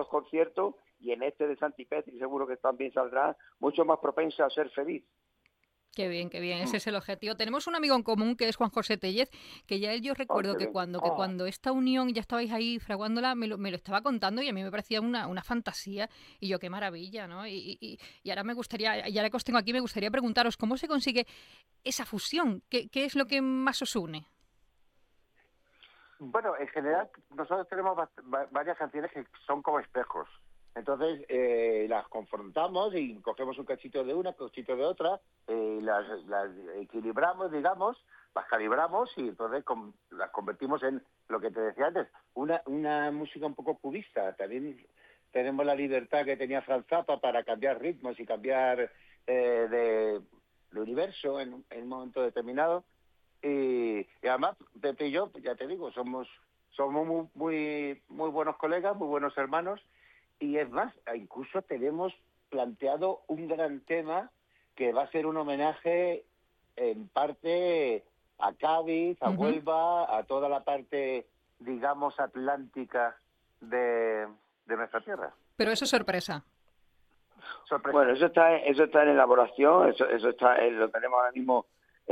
conciertos, y en este de Santipetri seguro que también saldrá, mucho más propensa a ser feliz. Qué bien, ese es el objetivo. Tenemos un amigo en común que es Juan José Tellez, que ya él yo recuerdo que cuando esta unión ya estabais ahí fraguándola, me lo estaba contando y a mí me parecía una fantasía, y yo qué maravilla, ¿no? Y ahora me gustaría, ya que os tengo aquí, me gustaría preguntaros cómo se consigue esa fusión, qué es lo que más os une. Bueno, en general nosotros tenemos varias canciones que son como espejos. Entonces las confrontamos y cogemos un cachito de una, un cachito de otra, las equilibramos, digamos, las calibramos y entonces las convertimos en lo que te decía antes, una música un poco cubista. También tenemos la libertad que tenía Franz Zappa para cambiar ritmos y cambiar de universo en un momento determinado. Y además, Pepe y yo, ya te digo, somos muy buenos colegas, muy buenos hermanos, y es más, incluso tenemos planteado un gran tema que va a ser un homenaje en parte a Cádiz, a Huelva, a toda la parte, digamos, atlántica de nuestra tierra. Pero eso es sorpresa. Bueno, eso está en elaboración, eso está, lo tenemos ahora mismo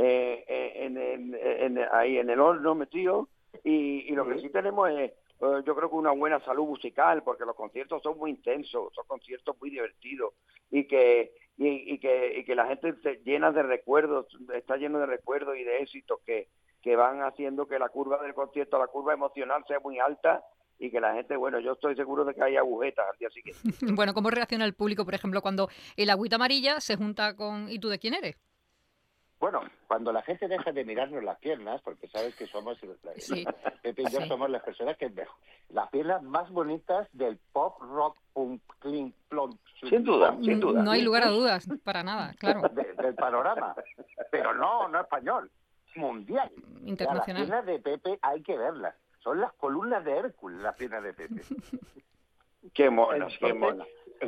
ahí en el horno metido, y lo que sí tenemos es, yo creo que una buena salud musical, porque los conciertos son muy intensos, son conciertos muy divertidos, y que la gente se llena de recuerdos, está lleno de recuerdos y de éxitos que van haciendo que la curva del concierto, la curva emocional sea muy alta, y que la gente, bueno, yo estoy seguro de que hay agujetas al día siguiente. Bueno, ¿cómo reacciona el público, por ejemplo, cuando el Agüita Amarilla se junta con ¿Y tú de quién eres? Bueno, cuando la gente deja de mirarnos las piernas, porque sabes que somos, Pepe y yo somos las personas que las piernas más bonitas del pop, rock, punk, clean, plon. Sin duda. No hay lugar a dudas, para nada, claro. Del panorama. Pero no español, mundial. Internacional. Las piernas de Pepe hay que verlas. Son las columnas de Hércules, las piernas de Pepe. Qué monas, qué monas.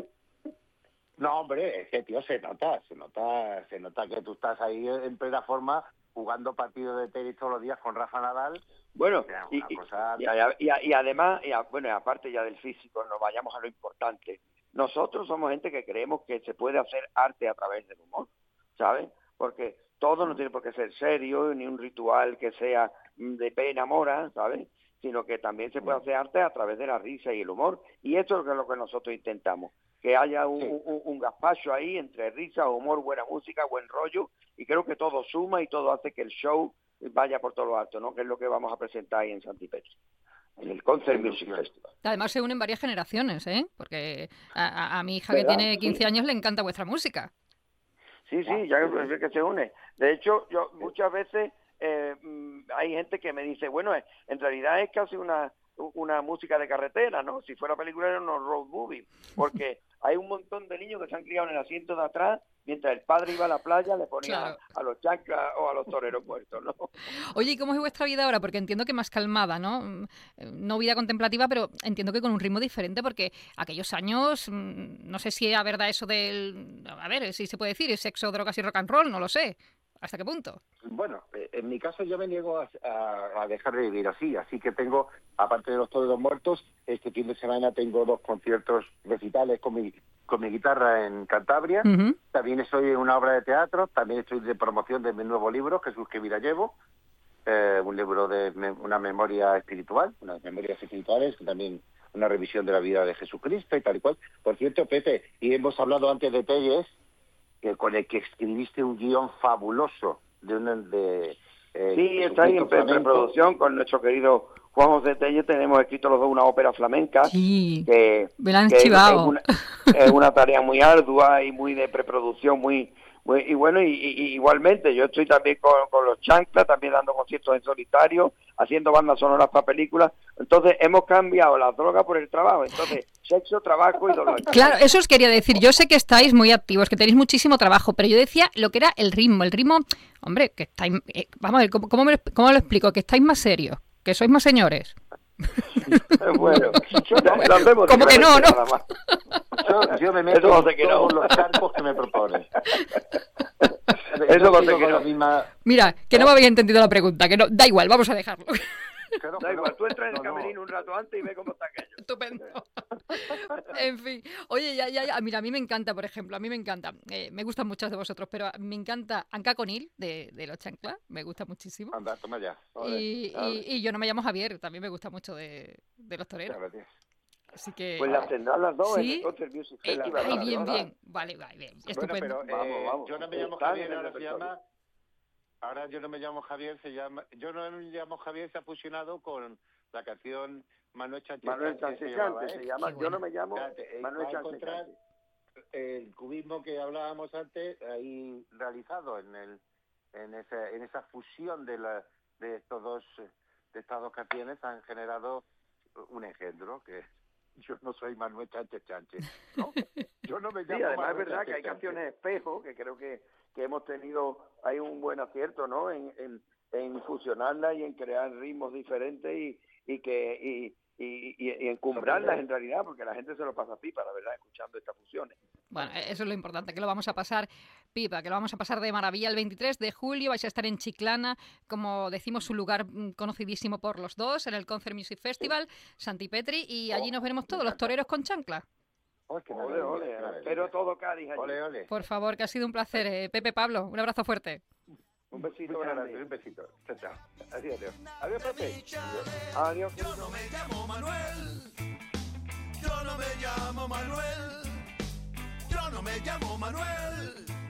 No, hombre, es que, tío, se nota que tú estás ahí en plena forma jugando partidos de tenis todos los días con Rafa Nadal. Bueno, cosa... y además, bueno, aparte ya del físico, nos vayamos a lo importante. Nosotros somos gente que creemos que se puede hacer arte a través del humor, ¿sabes? Porque todo no tiene por qué ser serio, ni un ritual que sea de pena mora, ¿sabes? Sino que también se puede hacer arte a través de la risa y el humor. Y esto es lo que nosotros intentamos. Que haya un gazpacho ahí entre risa, humor, buena música, buen rollo, y creo que todo suma y todo hace que el show vaya por todo lo alto, ¿no? Que es lo que vamos a presentar ahí en Santipetri, en el Concert Music Festival. Además se unen varias generaciones, ¿eh? Porque a mi hija que tiene 15 años le encanta vuestra música. Sí, ya es que se une. De hecho, yo muchas veces hay gente que me dice, bueno, en realidad es casi una música de carretera, ¿no? Si fuera película era una road movie, porque hay un montón de niños que se han criado en el asiento de atrás, mientras el padre iba a la playa, le ponía a los chanclas o a los toreros muertos, ¿no? Oye, ¿y cómo es vuestra vida ahora? Porque entiendo que más calmada, ¿no? No vida contemplativa, pero entiendo que con un ritmo diferente, porque aquellos años, no sé si era verdad eso del, a ver, si se puede decir, sexo, drogas y rock and roll, no lo sé. ¿Hasta qué punto? Bueno, en mi caso yo me niego a dejar de vivir así que tengo, aparte de los Toreros Muertos, este fin de semana tengo 2 conciertos recitales con mi guitarra en Cantabria. También estoy en una obra de teatro, también estoy de promoción de mi nuevo libro, Jesús que vida llevo, un libro de una memoria espiritual, unas memorias espirituales, también una revisión de la vida de Jesucristo y tal y cual. Por cierto, Pepe, y hemos hablado antes de Tellez, con el que escribiste un guión fabuloso sí, está ahí en preproducción con nuestro querido Juan José Tellez. Tenemos escrito los dos una ópera flamenca que es una tarea muy ardua y muy de preproducción, y bueno, y igualmente yo estoy también con los Chanclas, también dando conciertos en solitario, haciendo bandas sonoras para películas. Entonces hemos cambiado la droga por el trabajo. Entonces, sexo, trabajo y dolor. Claro, eso os quería decir. Yo sé que estáis muy activos, que tenéis muchísimo trabajo, pero yo decía lo que era el ritmo. El ritmo, hombre, que estáis... vamos a ver, ¿cómo lo explico? Que estáis más serios, que sois más señores. Bueno, como que no. Yo me meto en todos los charcos que me propones. Eso no te Mira, que no me habéis entendido la pregunta, que no, da igual, vamos a dejarlo. Da igual, tú entras en el camerino un rato antes y ve cómo está aquello. Estupendo. En fin. Oye, ya. Mira, a mí me encanta, por ejemplo, a mí me encanta. Me gustan muchos de vosotros, pero me encanta Anca Conil de Los Chanclas. Me gusta muchísimo. Anda, toma ya. Y Yo no me llamo Javier, también me gusta mucho de Los Toreros. Claro, tío. Así que... Pues las tendrán las dos ¿Sí? en el Concert Music Festival. Ay, bien, ¿verdad? bien. Vale, bien. Estupendo. Bueno, pero Vamos. yo no me llamo Están Javier, en el ahora se repertorio. llama... Ahora yo no me llamo Javier, yo no me llamo Javier, se ha fusionado con la canción Manuel Sánchez. Manuel Sánchez Sánchez se llama. Qué Yo no me llamo Fíjate, Manuel va a Sánchez encontrar Sánchez. el cubismo que hablábamos antes ahí realizado en esa fusión de estas dos canciones han generado un engendro que yo no soy Manuel Sánchez Sánchez, ¿no? Yo no me llamo Sí, además Manuel es verdad que Sánchez hay Sánchez. canciones espejo, que creo que hemos tenido, hay un buen acierto, ¿no? En fusionarlas y en crear ritmos diferentes y encumbrarlas en realidad, porque la gente se lo pasa pipa, la verdad, escuchando estas fusiones. Bueno, eso es lo importante, que lo vamos a pasar pipa, que lo vamos a pasar de maravilla el 23 de julio. Vais a estar en Chiclana, como decimos, un lugar conocidísimo por los dos, en el Concert Music Festival, Santipetri, y allí nos veremos todos los toreros con chancla. Oh, qué Ole, maravilla, ole, qué maravilla. pero todo Cádiz allí. Ole, ole. Por favor, que ha sido un placer. Pepe, Pablo, un abrazo fuerte. Un besito Muchas grande. gracias, un besito. Chao, chao. Adiós, adiós. Adiós, Pepe. Adiós. Yo no me llamo Manuel. Yo no me llamo Manuel. Yo no me llamo Manuel.